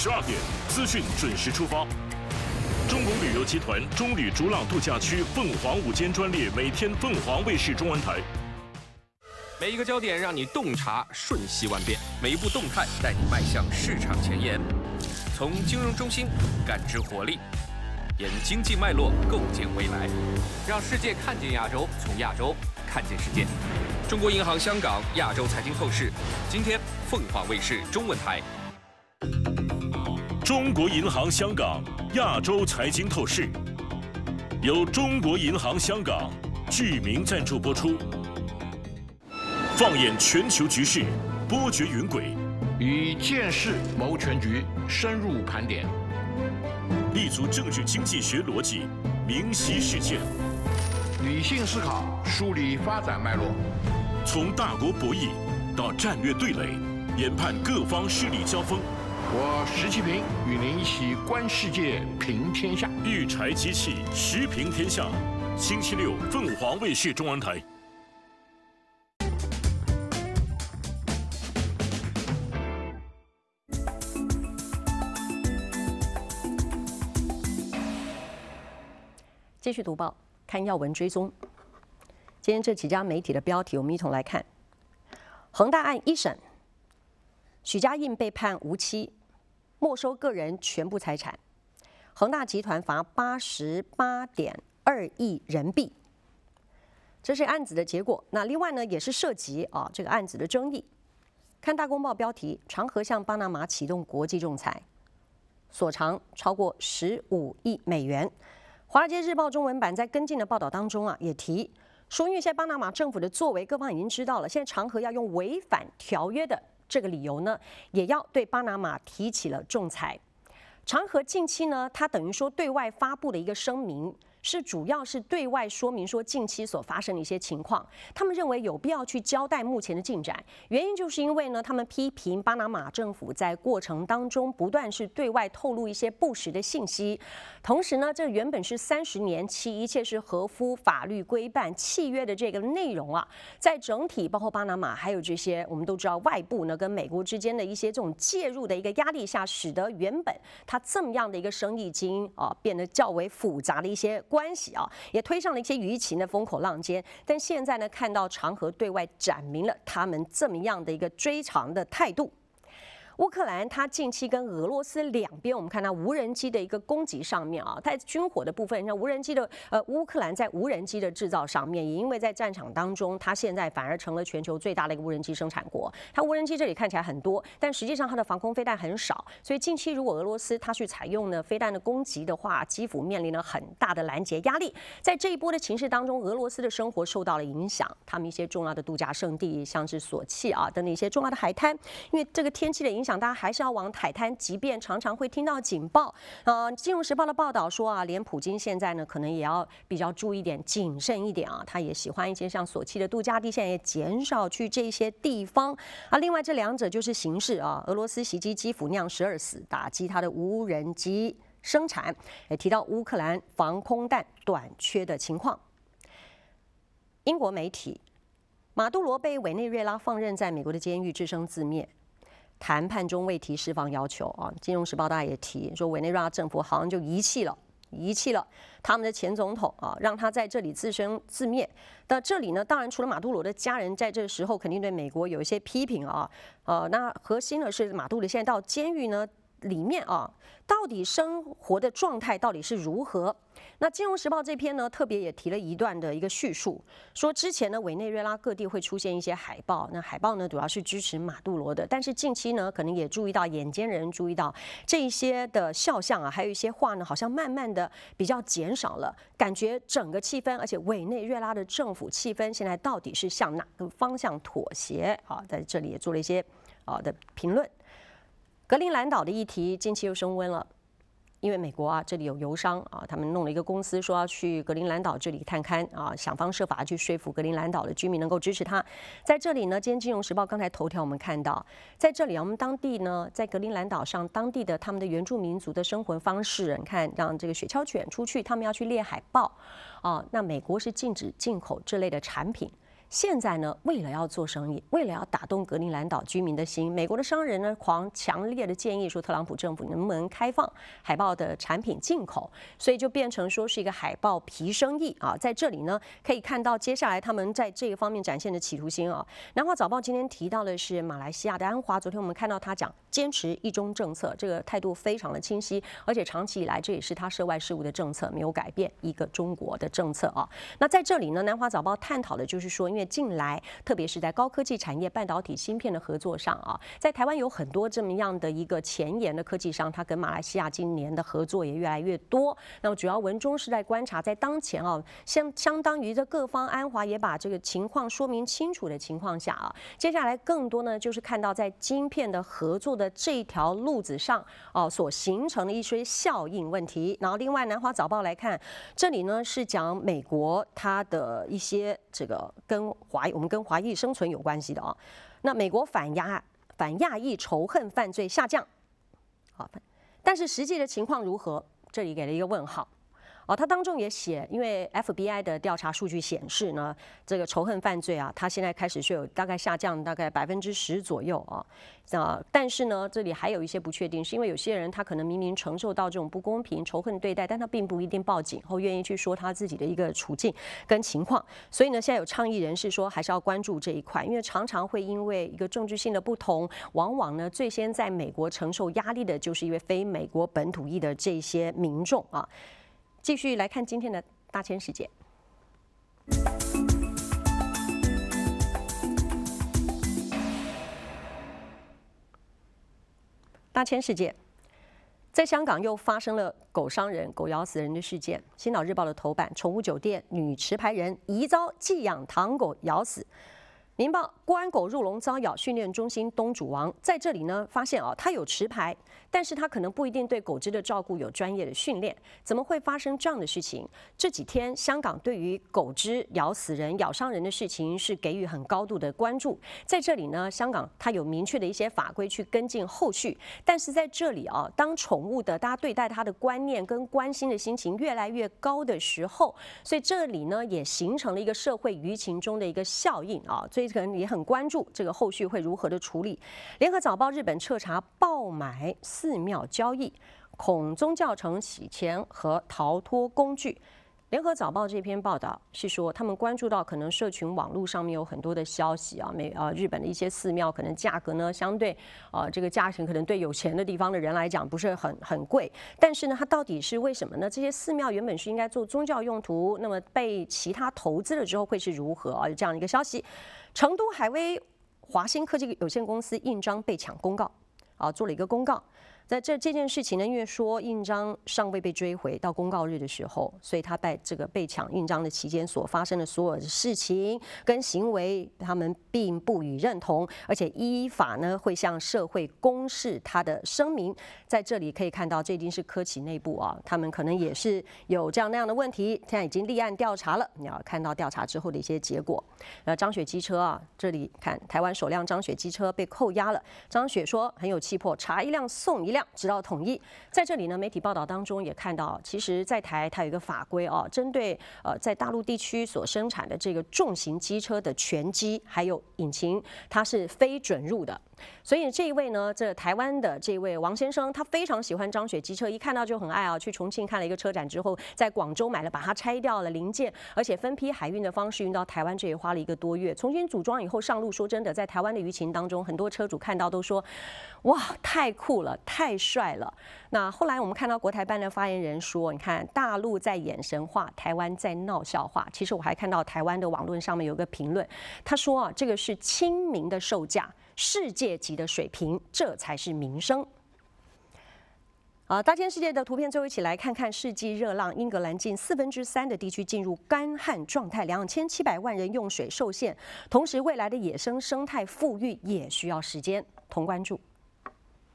12点，资讯准时出发。中国旅游集团中旅逐浪度假区凤凰午间专列，每天凤凰卫视中文台。 每一个焦点让你洞察瞬息万变，每一步动态带你迈向市场前沿。从金融中心感知活力，沿经济脉络构建未来，让世界看见亚洲，从亚洲看见世界。中国银行香港亚洲财经透视，今天凤凰卫视中文台。 中国银行香港亚洲财经透视，由中国银行香港具名赞助播出。放眼全球局势，波谲云诡， 以见识谋全局，深入盘点， 立足政治经济学逻辑，明晰事件， 理性思考，梳理发展脉络， 从大国博弈到战略对垒，研判各方势力交锋。 我石其平与您一起观世界，评天下。 育才机器，时评天下。星期六，凤凰卫视中文台。 继续读报，看要闻追踪。今天这几家媒体的标题，我们一同来看。恒大案一审，许家印被判无期，没收个人全部财产，恒大集团罚88.2亿人民币。这是案子的结果。那另外呢，也是涉及这个案子的争议。看大公报标题：长和向巴拿马启动国际仲裁，所偿超过15亿美元。华尔街日报中文版在跟进的报道当中也提说，因为现在巴拿马政府的作为，各方已经知道了，现在长和要用违反条约的这个理由呢，也要对巴拿马提起了仲裁。长和近期呢，它等于说对外发布的一个声明，主要是对外说明说近期所发生的一些情况，他们认为有必要去交代目前的进展。原因就是因为呢，他们批评巴拿马政府在过程当中不断是对外透露一些不实的信息，同时呢，这原本是30年期，一切是合乎法律规范契约的这个内容在整体包括巴拿马还有这些我们都知道外部呢跟美国之间的一些这种介入的一个压力下，使得原本它这么样的一个生意经变得较为复杂的一些关系也推上了一些舆情的风口浪尖。但现在呢，看到长和对外展明了他们这么样的一个追偿的态度。乌克兰它近期跟俄罗斯两边，我们看到无人机的一个攻击上面在军火的部分，像无人机的乌克兰在无人机的制造上面，也因为在战场当中，它现在反而成了全球最大的一个无人机生产国。它无人机这里看起来很多，但实际上它的防空飞弹很少，所以近期如果俄罗斯它去采用呢飞弹的攻击的话，基辅面临了很大的拦截压力。在这一波的情势当中，俄罗斯的生活受到了影响，他们一些重要的度假胜地，像是索契等等一些重要的海滩，因为这个天气的影响，大家还是要往海滩，即便常常会听到警报。金融时报的报道说连普京现在呢，可能也要比较注意一点、谨慎一点他也喜欢一些像索契的度假地，现在也减少去这些地方另外这两者就是形势俄罗斯袭击基辅酿12死，打击它的无人机生产，也提到乌克兰防空弹短缺的情况。英国媒体，马杜罗被委内瑞拉放任在美国的监狱，自生自灭。谈判中未提释放要求金融时报大家也提说，委内瑞拉政府好像就遗弃了他们的前总统让他在这里自生自灭。那这里呢，当然除了马杜罗的家人在这时候肯定对美国有一些批评那核心呢是马杜罗现在到监狱呢里面到底生活的状态到底是如何？那《金融时报》这篇呢，特别也提了一段的一个叙述，说之前呢，委内瑞拉各地会出现一些海报，那海报呢主要是支持马杜罗的，但是近期呢，可能也注意到眼尖人注意到这一些的肖像还有一些画呢，好像慢慢的比较减少了，感觉整个气氛，而且委内瑞拉的政府气氛现在到底是向哪个方向妥协？在这里也做了一些的评论。格陵兰岛的议题近期又升温了，因为美国这里有油商他们弄了一个公司说要去格陵兰岛这里探勘想方设法去说服格陵兰岛的居民能够支持他。在这里呢，今天《金融时报》刚才头条我们看到，在这里我们当地呢，在格陵兰岛上当地的他们的原住民族的生活方式，你看让这个雪橇犬出去，他们要去猎海豹那美国是禁止进口这类的产品。 现在呢，为了要做生意，为了要打动格陵兰岛居民的心，美国的商人呢，强烈的建议说，特朗普政府能不能开放海豹的产品进口，所以就变成说是一个海豹皮生意啊。在这里呢，可以看到接下来他们在这个方面展现的企图心啊。南华早报今天提到的是马来西亚的安华，昨天我们看到他讲坚持一中政策，这个态度非常的清晰，而且长期以来这也是他涉外事务的政策，没有改变一个中国的政策啊。那在这里呢，南华早报探讨的就是说，因为近来，特别是在高科技产业、半导体芯片的合作上啊，在台湾有很多这么样的一个前沿的科技商，它跟马来西亚今年的合作也越来越多。那么主要文中是在观察，在当前啊，相当于这各方安华也把这个情况说明清楚的情况下啊，接下来更多呢就是看到在晶片的合作的这条路子上所形成的一些效应问题。然后另外，南华早报来看，这里呢是讲美国它的一些这个我们跟华裔生存有关系的啊。那美国反亚裔仇恨犯罪下降，好，但是实际的情况如何？这里给了一个问号。它当中也写，因为 FBI 的调查数据显示呢，这个仇恨犯罪啊，它现在开始是有大概下降大概10%左右啊。但是呢，这里还有一些不确定，是因为有些人他可能明明承受到这种不公平、仇恨对待，但他并不一定报警或愿意去说他自己的一个处境跟情况。所以呢，现在有倡议人士说，还是要关注这一块，因为常常会因为一个政治性的不同，往往呢最先在美国承受压力的就是因为非美国本土裔的这些民众啊。继续来看今天的大千世界。大千世界，在香港又发生了狗伤人、狗咬死人的事件。《星岛日报》的头版：宠物酒店女持牌人疑遭寄养糖狗咬死。民报：国安狗入笼遭咬，训练中心东主王在这里呢，发现他有持牌，但是他可能不一定对狗只的照顾有专业的训练，怎么会发生这样的事情？这几天香港对于狗只咬死人、咬伤人的事情是给予很高度的关注。在这里呢，香港它有明确的一些法规去跟进后续，但是在这里当宠物的大家对待它的观念跟关心的心情越来越高的时候，所以这里呢也形成了一个社会舆情中的一个效应啊，所以可能也很关注这个后续会如何的处理。联合早报日本彻查爆买寺庙交易，恐宗教成洗钱和逃脱工具。联合早报这篇报道是说，他们关注到可能社群网络上面有很多的消息日本的一些寺庙可能价格呢相对这个价钱可能对有钱的地方的人来讲不是很贵，但是呢，它到底是为什么呢？这些寺庙原本是应该做宗教用途，那么被其他投资了之后会是如何有这样一个消息。成都海威华新科技有限公司印章被抢公告做了一个公告。在这件事情呢，因为说印章尚未被追回到公告日的时候，所以他在这个被抢印章的期间所发生的所有的事情跟行为，他们并不予认同，而且依法呢会向社会公示他的声明。在这里可以看到，这一定是科企内部他们可能也是有这样那样的问题，现在已经立案调查了。你要看到调查之后的一些结果。张雪机车这里看台湾首辆张雪机车被扣押了，张雪说很有气魄，查一辆送一辆。直到统一。在这里呢，媒体报道当中也看到，其实在台它有一个法规针对在大陆地区所生产的这个重型机车的全机还有引擎，它是非准入的。所以这一位呢，这台湾的这位王先生，他非常喜欢张雪机车，一看到就很爱去重庆看了一个车展之后，在广州买了把它拆掉了零件，而且分批海运的方式运到台湾，这也花了1个多月，重新组装以后上路。说真的，在台湾的舆情当中，很多车主看到都说，哇，太酷了，太帅了。那后来我们看到国台办的发言人说，你看大陆在演神话，台湾在闹笑话。其实我还看到台湾的网络上面有个评论，他说这个是亲民的售价。世界级的水平，这才是民生。大千世界的图片，最后一起来看看世纪热浪。英格兰近3%的地区进入干旱状态，2700万人用水受限。同时，未来的野生生态富裕也需要时间。同关注。